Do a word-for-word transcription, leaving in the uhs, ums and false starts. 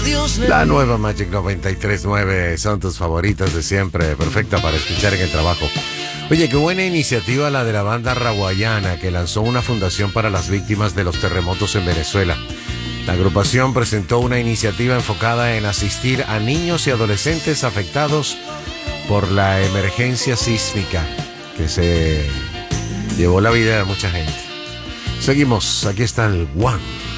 La nueva Magic noventa y tres punto nueve son tus favoritas de siempre, perfecta para escuchar en el trabajo. Oye, qué buena iniciativa la de la banda Raguayana, que lanzó una fundación para las víctimas de los terremotos en Venezuela. La agrupación presentó una iniciativa enfocada en asistir a niños y adolescentes afectados por la emergencia sísmica que se llevó la vida de mucha gente. Seguimos, aquí está el One.